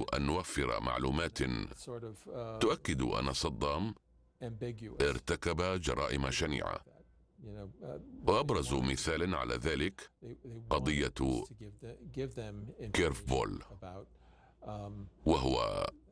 أن نوفر معلومات تؤكد أن صدام ارتكب جرائم شنيعة. وأبرز مثال على ذلك قضية كيرفبول، وهو